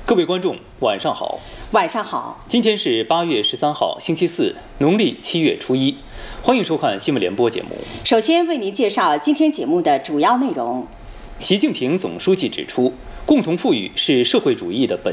各位观众，晚上好。 晚上好。 今天是8月13号，星期四，农历7月初1。欢迎收看新闻联播节目。 首先为您介绍今天节目的主要内容。 习近平总书记指出，共同富裕是社会主义的本